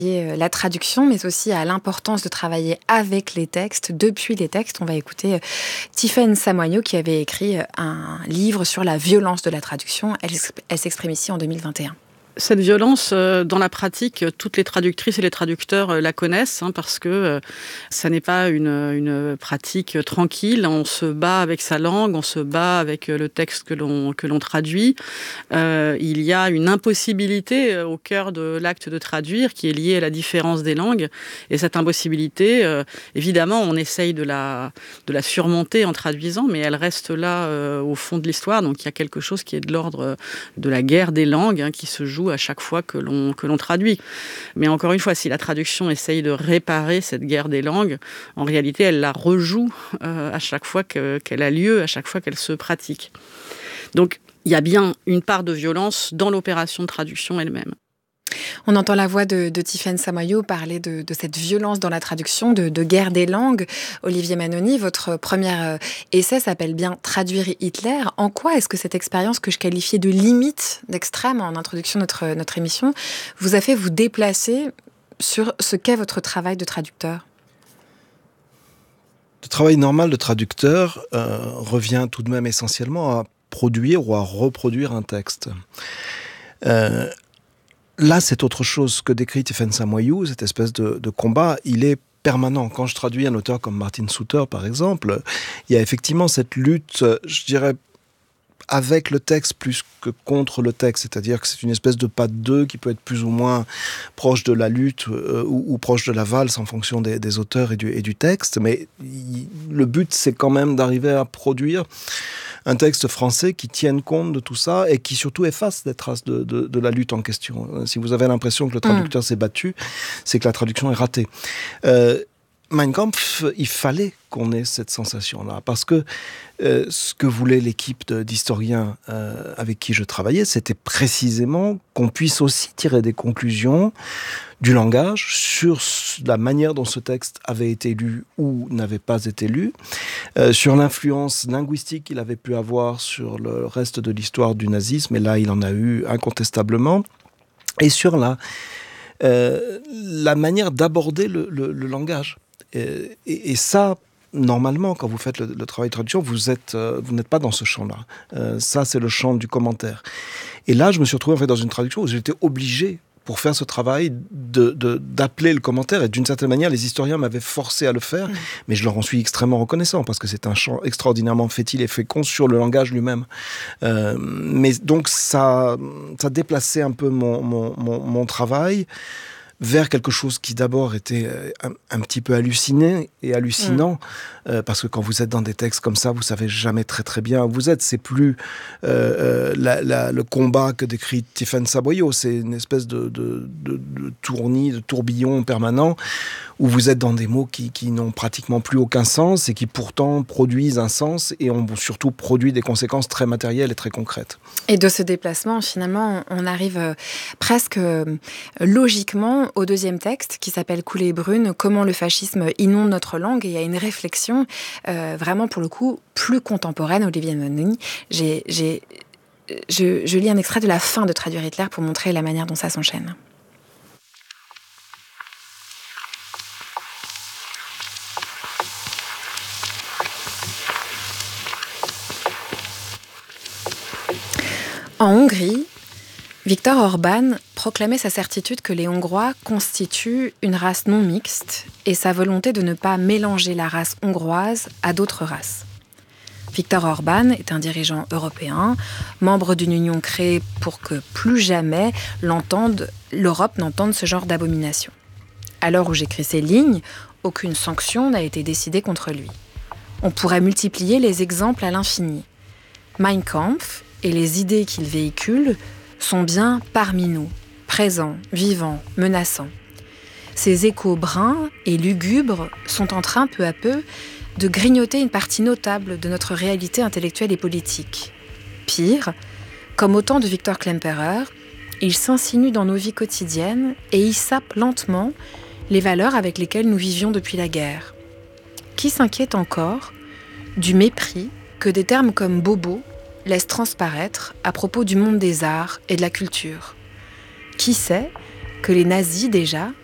la traduction, mais aussi à l'importance de travailler avec les textes, depuis les textes. On va écouter Tiffaine Samoigno qui avait écrit un livre sur la violence de la traduction. Elle s'exprime ici en 2021. Cette violence, dans la pratique, toutes les traductrices et les traducteurs la connaissent, parce que ça n'est pas une pratique tranquille. On se bat avec sa langue, on se bat avec le texte que l'on traduit. Il y a une impossibilité au cœur de l'acte de traduire qui est liée à la différence des langues. Et cette impossibilité, évidemment, on essaye de la surmonter en traduisant, mais elle reste là au fond de l'histoire. Donc il y a quelque chose qui est de l'ordre de la guerre des langues qui se joue à chaque fois que l'on traduit. Mais encore une fois, si la traduction essaye de réparer cette guerre des langues, en réalité, elle la rejoue à chaque fois qu'elle a lieu, à chaque fois qu'elle se pratique. Donc, il y a bien une part de violence dans l'opération de traduction elle-même. On entend la voix de Tiffaine Samoigno parler de cette violence dans la traduction, de guerre des langues. Olivier Manoni, votre premier essai s'appelle bien « Traduire Hitler ». En quoi est-ce que cette expérience que je qualifiais de limite, d'extrême en introduction de notre émission, vous a fait vous déplacer sur ce qu'est votre travail de traducteur ? Le travail normal de traducteur revient tout de même essentiellement à produire ou à reproduire un texte. Là, c'est autre chose que décrit Tiffaine Samoigno, cette espèce de combat. Il est permanent. Quand je traduis un auteur comme Martin Suter, par exemple, il y a effectivement cette lutte, je dirais, avec le texte plus que contre le texte. C'est-à-dire que c'est une espèce de pas de deux qui peut être plus ou moins proche de la lutte ou proche de la valse en fonction des auteurs et du texte. Mais le but, c'est quand même d'arriver à produire un texte français qui tienne compte de tout ça et qui surtout efface des traces de la lutte en question. Si vous avez l'impression que le traducteur s'est battu, c'est que la traduction est ratée. Mein Kampf, il fallait qu'on ait cette sensation-là, parce que ce que voulait l'équipe d'historiens avec qui je travaillais, c'était précisément qu'on puisse aussi tirer des conclusions du langage sur la manière dont ce texte avait été lu ou n'avait pas été lu, sur l'influence linguistique qu'il avait pu avoir sur le reste de l'histoire du nazisme, et là il en a eu incontestablement, et sur la manière d'aborder le langage. Et ça, normalement, quand vous faites le travail de traduction, vous n'êtes pas dans ce champ-là. Ça, c'est le champ du commentaire. Et là, je me suis retrouvé en fait dans une traduction où j'étais obligé, pour faire ce travail, d'appeler le commentaire. Et d'une certaine manière, les historiens m'avaient forcé à le faire, mais je leur en suis extrêmement reconnaissant, parce que c'est un champ extraordinairement fertile et fécond sur le langage lui-même. Mais donc, ça déplaçait un peu mon travail vers quelque chose qui d'abord était un petit peu hallucinant, parce que quand vous êtes dans des textes comme ça, vous savez jamais très très bien où vous êtes. C'est plus le combat que décrit Tiffaine Samoigno, c'est une espèce de tournis, de tourbillon permanent, où vous êtes dans des mots qui n'ont pratiquement plus aucun sens et qui pourtant produisent un sens et ont surtout produit des conséquences très matérielles et très concrètes. Et de ce déplacement, finalement, on arrive presque logiquement au deuxième texte qui s'appelle « Coulée brune, comment le fascisme inonde notre langue ». Et il y a une réflexion vraiment, pour le coup, plus contemporaine, Olivier Manoni. Je lis un extrait de la fin de Traduire Hitler pour montrer la manière dont ça s'enchaîne. En Hongrie, Viktor Orbán proclamait sa certitude que les Hongrois constituent une race non mixte et sa volonté de ne pas mélanger la race hongroise à d'autres races. Viktor Orbán est un dirigeant européen, membre d'une union créée pour que plus jamais l'Europe n'entende ce genre d'abomination. À l'heure où j'écris ces lignes, aucune sanction n'a été décidée contre lui. On pourrait multiplier les exemples à l'infini. Mein Kampf et les idées qu'il véhicule sont bien parmi nous, présents, vivants, menaçants. Ces échos bruns et lugubres sont en train, peu à peu, de grignoter une partie notable de notre réalité intellectuelle et politique. Pire, comme au temps de Victor Klemperer, ils s'insinuent dans nos vies quotidiennes et y sapent lentement les valeurs avec lesquelles nous vivions depuis la guerre. Qui s'inquiète encore du mépris que des termes comme « bobo » laisse transparaître à propos du monde des arts et de la culture. Qui sait que les nazis, déjà,